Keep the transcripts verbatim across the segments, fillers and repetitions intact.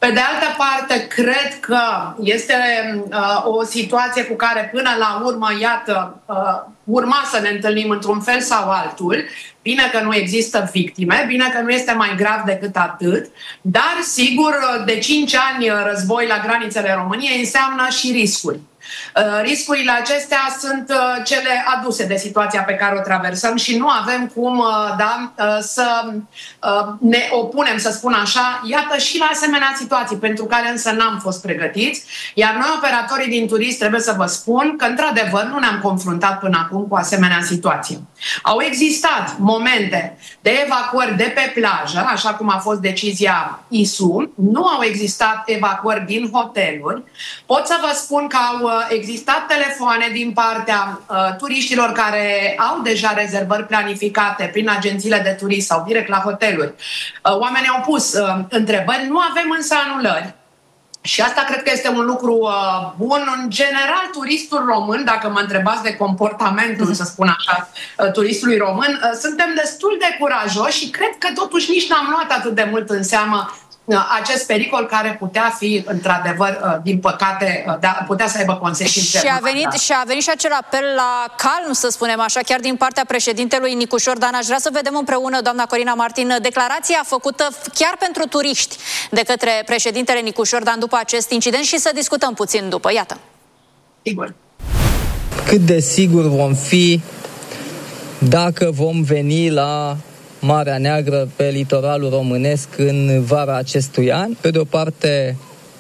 Pe de altă parte, cred că este uh, o situație cu care până la urmă, iată, uh, urma să ne întâlnim într-un fel sau altul. Bine că nu există victime, bine că nu este mai grav decât atât, dar sigur de cinci ani război la granițele României înseamnă și riscuri. Riscurile acestea sunt cele aduse de situația pe care o traversăm și nu avem cum, da, să ne opunem, să spun așa, iată, și la asemenea situații pentru care însă n-am fost pregătiți, iar noi, operatorii din turism, trebuie să vă spun că într-adevăr nu ne-am confruntat până acum cu asemenea situație. Au existat momente de evacuări de pe plajă, așa cum a fost decizia I S U, nu au existat evacuări din hoteluri. Pot să vă spun că au existat telefoane din partea uh, turiștilor care au deja rezervări planificate prin agențiile de turism sau direct la hoteluri. Uh, oamenii au pus uh, întrebări, nu avem însă anulări. Și asta cred că este un lucru uh, bun. În general, turistul român, dacă mă întrebați de comportamentul, mm. să spun așa, uh, turistului român, uh, suntem destul de curajoși și cred că totuși nici n-am luat atât de mult în seamă acest pericol care putea fi, într-adevăr, din păcate, putea să aibă consecințe. Și a venit, și a venit și acel apel la calm, să spunem așa, chiar din partea președintelui Nicușor Dan. Aș vrea să vedem împreună, doamna Corina Martin, declarația făcută chiar pentru turiști de către președintele Nicușor Dan după acest incident și să discutăm puțin după. Iată. Sigur. Cât de sigur vom fi dacă vom veni la Marea Neagră pe litoralul românesc în vara acestui an. Pe de o parte,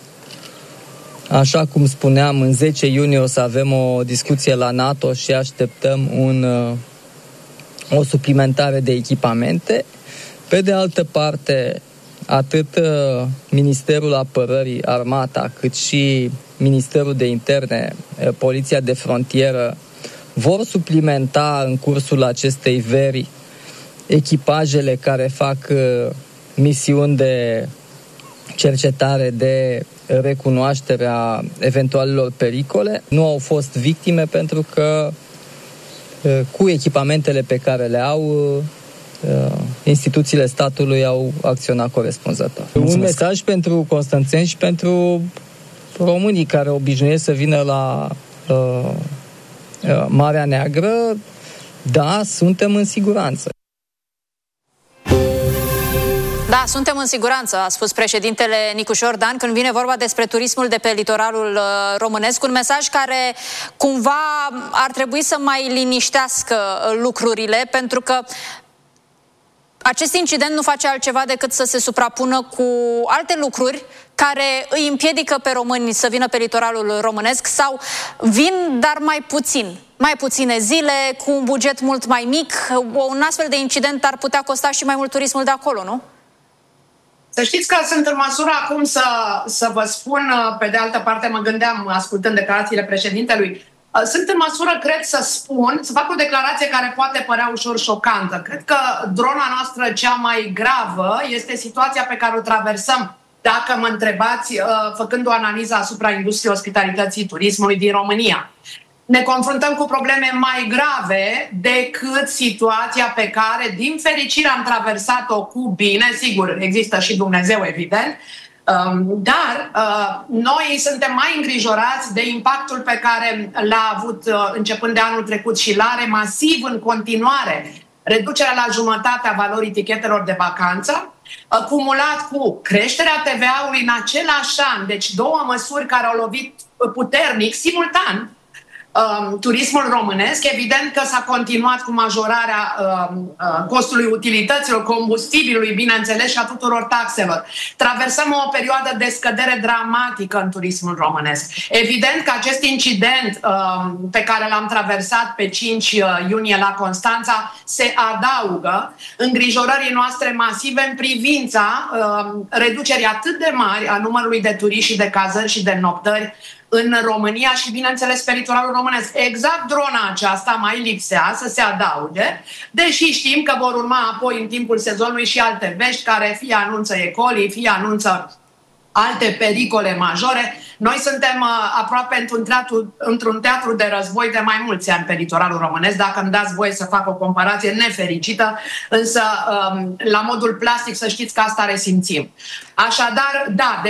așa cum spuneam, în zece iunie o să avem o discuție la NATO și așteptăm un, o suplimentare de echipamente. Pe de altă parte, atât Ministerul Apărării, Armata, cât și Ministerul de Interne, Poliția de Frontieră vor suplimenta în cursul acestei veri echipajele care fac uh, misiuni de cercetare, de recunoaștere a eventualelor pericole. Nu au fost victime pentru că uh, cu echipamentele pe care le au, uh, instituțiile statului au acționat corespunzător. Mulțumesc. Un mesaj pentru constanțeni și pentru românii care obișnuiesc să vină la uh, uh, Marea Neagră. Da, suntem în siguranță. Da, suntem în siguranță, a spus președintele Nicușor Dan când vine vorba despre turismul de pe litoralul uh, românesc. Un mesaj care cumva ar trebui să mai liniștească lucrurile, pentru că acest incident nu face altceva decât să se suprapună cu alte lucruri care îi împiedică pe români să vină pe litoralul românesc sau vin, dar mai puțin. Mai puține zile, cu un buget mult mai mic. Un astfel de incident ar putea costa și mai mult turismul de acolo, nu? Să știți că sunt în măsură acum să, să vă spun, pe de altă parte mă gândeam, ascultând declarațiile președintelui, sunt în măsură, cred, să spun, să fac o declarație care poate părea ușor șocantă. Cred că drona noastră cea mai gravă este situația pe care o traversăm, dacă mă întrebați, făcând o analiză asupra industriei ospitalității turismului din România. Ne confruntăm cu probleme mai grave decât situația pe care, din fericire, am traversat-o cu bine. Sigur, există și Dumnezeu, evident, dar noi suntem mai îngrijorați de impactul pe care l-a avut începând de anul trecut și l-are masiv în continuare reducerea la jumătate a valorii tichetelor de vacanță, cumulat cu creșterea T V A-ului în același an, deci două măsuri care au lovit puternic, simultan, Um, turismul românesc. Evident că s-a continuat cu majorarea um, uh, costului utilităților, combustibilului, bineînțeles, și a tuturor taxelor. Traversăm o perioadă de scădere dramatică în turismul românesc. Evident că acest incident um, pe care l-am traversat pe cinci iunie la Constanța se adaugă îngrijorării noastre masive în privința um, reducerii atât de mari a numărului de turiști și de cazări și de noptări în România și, bineînțeles, pe litoralul românesc. Exact drona aceasta mai lipsea să se adauge, deși știm că vor urma apoi în timpul sezonului și alte vești care fie anunță E. coli, fie anunță alte pericole majore. Noi suntem uh, aproape într-un teatru, într-un teatru de război de mai mulți ani pe litoralul românesc, dacă îmi dați voie să fac o comparație nefericită, însă um, la modul plastic să știți că asta resimțim. Așadar, da,